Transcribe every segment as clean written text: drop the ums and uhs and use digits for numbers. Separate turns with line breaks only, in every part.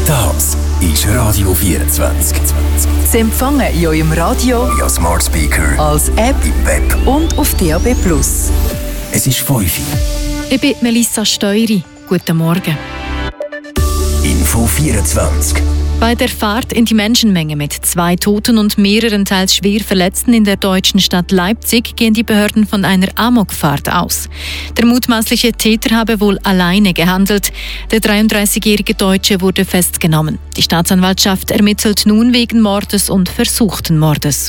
Das ist Radio 24.
Sie empfangen in eurem Radio,
via Smart Speaker,
als App
im Web
und auf DAB+.
Es ist 5 Uhr.
Ich bin Melissa Steury. Guten Morgen.
Info 24.
Bei der Fahrt in die Menschenmenge mit 2 Toten und mehreren teils schwer Verletzten in der deutschen Stadt Leipzig gehen die Behörden von einer Amokfahrt aus. Der mutmaßliche Täter habe wohl alleine gehandelt. Der 33-jährige Deutsche wurde festgenommen. Die Staatsanwaltschaft ermittelt nun wegen Mordes und versuchten Mordes.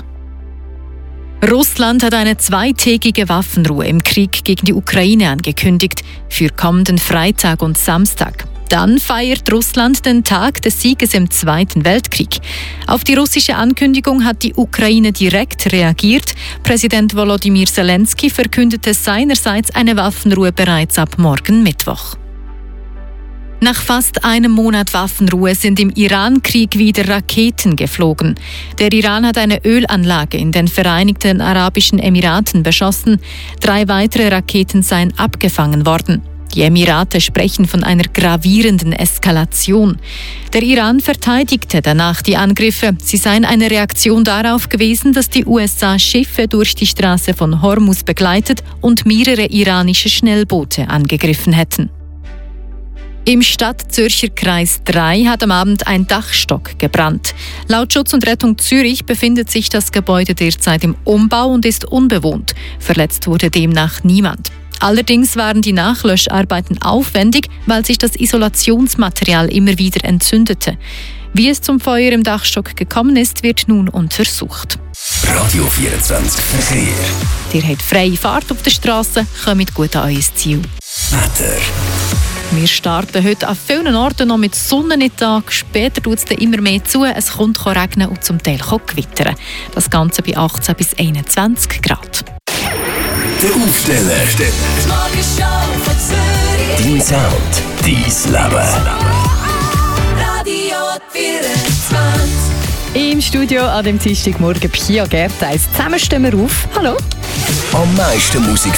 Russland hat eine 2-tägige Waffenruhe im Krieg gegen die Ukraine angekündigt, für kommenden Freitag und Samstag. Dann feiert Russland den Tag des Sieges im Zweiten Weltkrieg. Auf die russische Ankündigung hat die Ukraine direkt reagiert. Präsident Volodymyr Zelensky verkündete seinerseits eine Waffenruhe bereits ab morgen Mittwoch. Nach fast einem Monat Waffenruhe sind im Iran-Krieg wieder Raketen geflogen. Der Iran hat eine Ölanlage in den Vereinigten Arabischen Emiraten beschossen. 3 weitere Raketen seien abgefangen worden. Die Emirate sprechen von einer gravierenden Eskalation. Der Iran verteidigte danach die Angriffe. Sie seien eine Reaktion darauf gewesen, dass die USA Schiffe durch die Straße von Hormuz begleitet und mehrere iranische Schnellboote angegriffen hätten. Im Stadtzürcher Kreis 3 hat am Abend ein Dachstock gebrannt. Laut Schutz und Rettung Zürich befindet sich das Gebäude derzeit im Umbau und ist unbewohnt. Verletzt wurde demnach niemand. Allerdings waren die Nachlöscharbeiten aufwendig, weil sich das Isolationsmaterial immer wieder entzündete. Wie es zum Feuer im Dachstock gekommen ist, wird nun untersucht.
Radio 24 Verkehr.
Ihr habt freie Fahrt auf der Straße, kommt gut an euer Ziel.
Wetter.
Wir starten heute an vielen Orten noch mit Sonne in den Tag. Später tut es immer mehr zu. Es kommt regnen und zum Teil gewittern. Das Ganze bei 18 bis 21 Grad.
Der Aufsteller.
Die Morgenshow von Zürich.
Dein Sound, dein Leben.
Radio 24.
Im Studio an dem Dienstagmorgen Pia Gerteis. Zusammen stehen wir auf. Hallo.
Am meisten Musik